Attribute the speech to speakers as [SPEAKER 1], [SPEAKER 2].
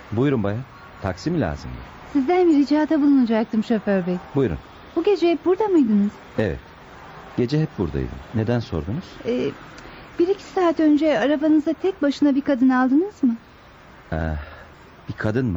[SPEAKER 1] Buyurun bayan. Taksi mi lazım?
[SPEAKER 2] Sizden bir ricada bulunacaktım şoför bey.
[SPEAKER 1] Buyurun.
[SPEAKER 2] Bu gece hep burada mıydınız?
[SPEAKER 1] Evet. Gece hep buradaydım. Neden sordunuz?
[SPEAKER 2] Bir iki saat önce arabanıza tek başına bir kadın aldınız mı?
[SPEAKER 1] Bir kadın mı?